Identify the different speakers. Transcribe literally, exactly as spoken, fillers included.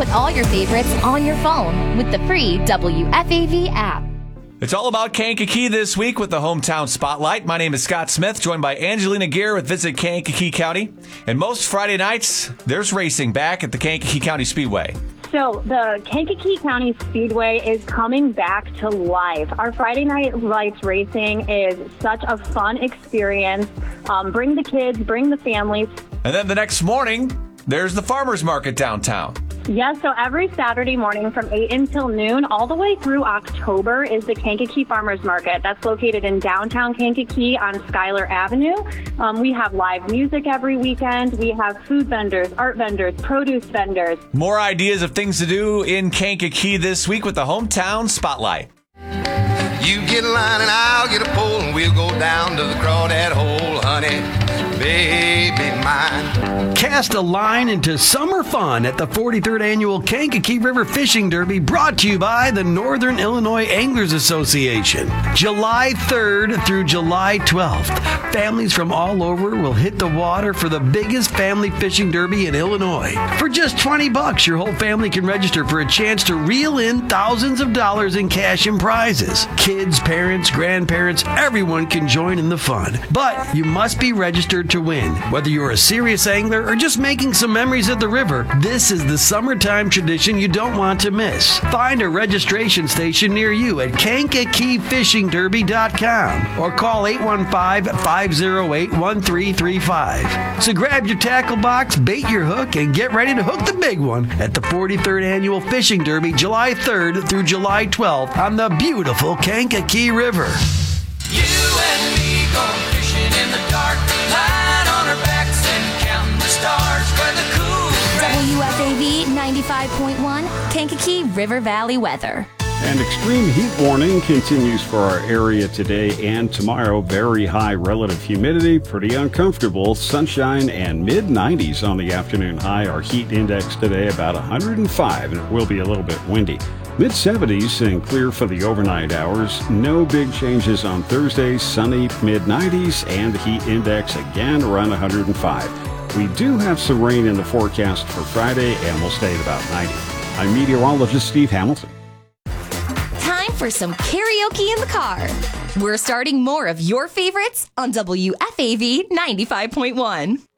Speaker 1: with all your favorites on your phone with the free W F A V app.
Speaker 2: It's all about Kankakee this week with the Hometown Spotlight. My name is Scott Smith, joined by Angelina Gear with Visit Kankakee County. And most Friday nights, there's racing back at the Kankakee County Speedway.
Speaker 3: So the Kankakee County Speedway is coming back to life. Our Friday Night Lights racing is such a fun experience. Um, bring the kids, bring the families.
Speaker 2: And then the next morning, there's the Farmers Market downtown.
Speaker 3: Yes, so every Saturday morning from eight until noon, all the way through October, is the Kankakee Farmers Market. That's located in downtown Kankakee on Schuyler Avenue. Um, we have live music every weekend. We have food vendors, art vendors, produce vendors.
Speaker 2: More ideas of things to do in Kankakee this week with the Hometown Spotlight.
Speaker 4: You get a line and I'll get a pole and we'll go down to the crawdad hole, honey, baby mine.
Speaker 5: Cast a line into summer fun at the forty-third Annual Kankakee River Fishing Derby, brought to you by the Northern Illinois Anglers Association. July third through July twelfth, families from all over will hit the water for the biggest family fishing derby in Illinois. For just twenty bucks, your whole family can register for a chance to reel in thousands of dollars in cash and prizes. Kids, parents, grandparents, everyone can join in the fun. But you must be registered to win. Whether you're a serious angler or just making some memories at the river, this is the summertime tradition you don't want to miss. Find a registration station near you at kankakee fishing derby dot com or call eight one five, five oh eight, one three three five. So grab your tackle box, bait your hook, and get ready to hook the big one at the forty-third Annual Fishing Derby, July third through July twelfth on the beautiful Kankakee River.
Speaker 4: You and me going fishing in the dark, lying on our backs and counting the stars for the cool
Speaker 1: W F A V ninety-five point one, Kankakee River Valley weather.
Speaker 6: An extreme heat warning continues for our area today and tomorrow. Very high relative humidity, pretty uncomfortable. Sunshine and mid nineties on the afternoon high. Our heat index today about one hundred five, and it will be a little bit windy. mid seventies and clear for the overnight hours. No big changes on Thursday. Sunny mid nineties and the heat index again around one hundred five. We do have some rain in the forecast for Friday and we'll stay at about ninety. I'm meteorologist Steve Hamilton.
Speaker 1: Time for some karaoke in the car. We're starting more of your favorites on W F A V ninety-five point one.